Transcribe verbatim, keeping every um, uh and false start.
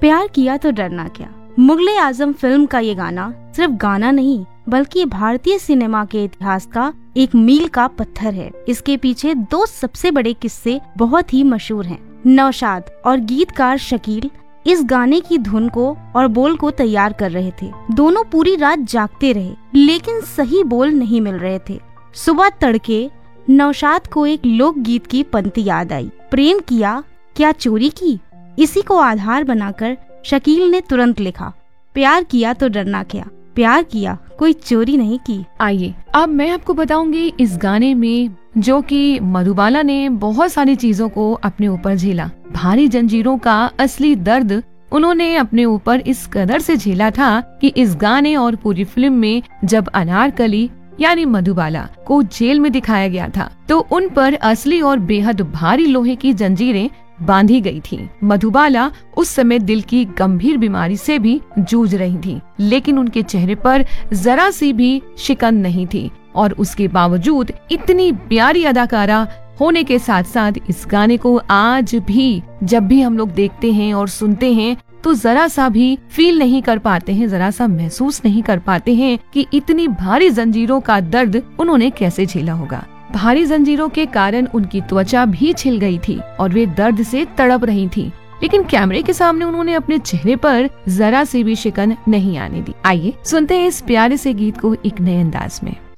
प्यार किया तो डरना क्या। मुगले आजम फिल्म का ये गाना सिर्फ गाना नहीं बल्कि भारतीय सिनेमा के इतिहास का एक मील का पत्थर है। इसके पीछे दो सबसे बड़े किस्से बहुत ही मशहूर हैं। नौशाद और गीतकार शकील इस गाने की धुन को और बोल को तैयार कर रहे थे। दोनों पूरी रात जागते रहे लेकिन सही बोल नहीं मिल रहे थे। सुबह तड़के नौशाद को एक लोकगीत की पंक्ति याद आई, प्रेम किया क्या चोरी की। इसी को आधार बनाकर शकील ने तुरंत लिखा, प्यार किया तो डरना क्या, प्यार किया कोई चोरी नहीं की। आइए अब मैं आपको बताऊंगी इस गाने में जो कि मधुबाला ने बहुत सारी चीजों को अपने ऊपर झेला। भारी जंजीरों का असली दर्द उन्होंने अपने ऊपर इस कदर से झेला था कि इस गाने और पूरी फिल्म में जब अनारकली यानी मधुबाला को जेल में दिखाया गया था तो उन पर असली और बेहद भारी लोहे की जंजीरें बांधी गई थी। मधुबाला उस समय दिल की गंभीर बीमारी से भी जूझ रही थी, लेकिन उनके चेहरे पर जरा सी भी शिकन नहीं थी और उसके बावजूद इतनी प्यारी अदाकारा होने के साथ साथ इस गाने को आज भी जब भी हम लोग देखते हैं और सुनते हैं तो जरा सा भी फील नहीं कर पाते हैं, जरा सा महसूस नहीं कर पाते हैं कि इतनी भारी जंजीरों का दर्द उन्होंने कैसे झेला होगा। भारी जंजीरों के कारण उनकी त्वचा भी छिल गई थी और वे दर्द से तड़प रही थी, लेकिन कैमरे के सामने उन्होंने अपने चेहरे पर जरा सी भी शिकन नहीं आने दी। आइए सुनते हैं इस प्यारे से गीत को एक नए अंदाज में।